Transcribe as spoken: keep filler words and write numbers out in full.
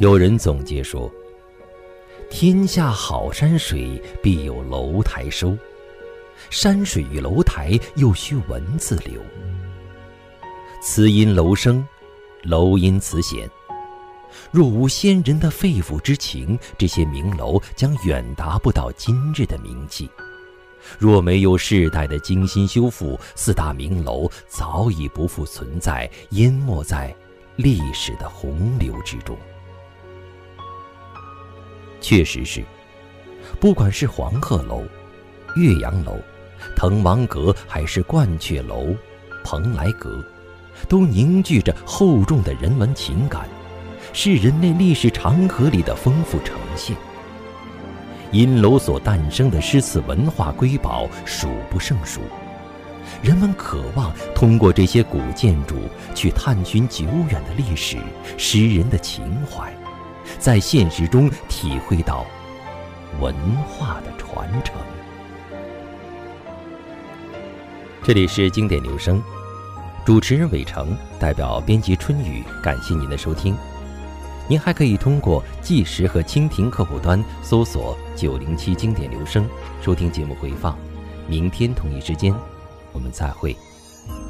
有人总结说，天下好山水，必有楼台收。山水与楼台，又须文字流。词因楼生，楼因词显。若无先人的肺腑之情，这些名楼将远达不到今日的名气。若没有世代的精心修复，四大名楼早已不复存在，淹没在历史的洪流之中。确实是，不管是黄鹤楼、岳阳楼、滕王阁，还是鹳雀楼、蓬莱阁，都凝聚着厚重的人文情感，是人类历史长河里的丰富呈现。因楼所诞生的诗词文化瑰宝数不胜数，人们渴望通过这些古建筑去探寻久远的历史、诗人的情怀，在现实中体会到文化的传承。这里是经典留声，主持人伟成，代表编辑春雨，感谢您的收听。您还可以通过计时和蜻蜓客户端搜索九零七经典留声，收听节目回放。明天同一时间，我们再会。